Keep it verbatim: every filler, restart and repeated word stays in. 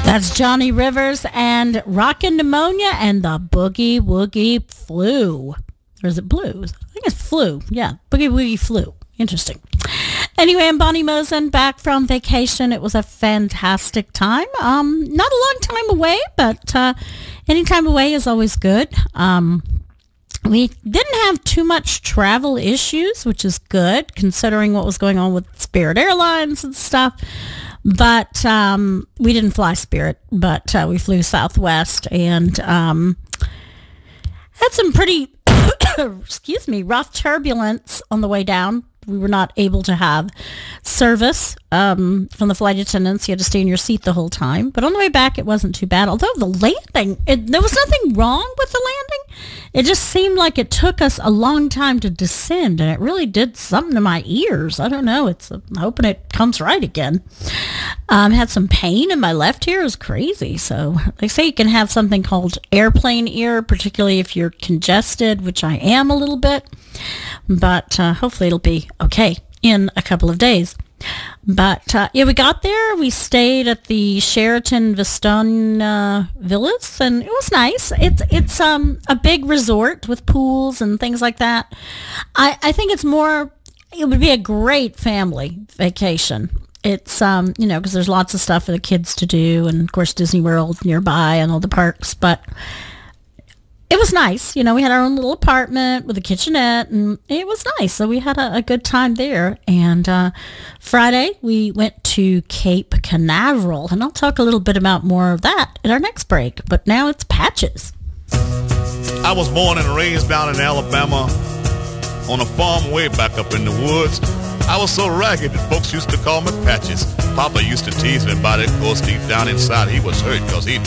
That's Johnny Rivers and Rockin' Pneumonia and the Boogie Woogie Flu. Or is it blues? I think it's flu. Yeah, Boogie Woogie Flu. Interesting. Anyway, I'm Bonnie Mosen, back from vacation. It was a fantastic time. Um, not a long time away, but uh, any time away is always good. Um, we didn't have too much travel issues, which is good, considering what was going on with Spirit Airlines and stuff. But um, we didn't fly Spirit, but uh, we flew Southwest and um, had some pretty, excuse me, rough turbulence on the way down. We were not able to have service um, from the flight attendants. You had to stay in your seat the whole time. But on the way back, it wasn't too bad. Although the landing, it, there was nothing wrong with the landing. It just seemed like it took us a long time to descend, and it really did something to my ears. I don't know. It's I'm hoping it comes right again. Um, had some pain in my left ear. It was crazy. So they say you can have something called airplane ear, particularly if you're congested, which I am a little bit. But uh, hopefully it'll be okay in a couple of days. But uh, yeah, we got there. We stayed at the Sheraton Vistona Villas, and it was nice. It's it's um a big resort with pools and things like that. I, I think it's more. It would be a great family vacation. It's um you know because there's lots of stuff for the kids to do, and of course Disney World nearby and all the parks, but. It was nice. You know, we had our own little apartment with a kitchenette, and it was nice. So we had a, a good time there. And uh, Friday, we went to Cape Canaveral, and I'll talk a little bit about more of that in our next break. But now it's Patches. I was born and raised down in Alabama on a farm way back up in the woods. I was so ragged that folks used to call me Patches. Papa used to tease me about it. Of course, deep down inside, he was hurt because he'd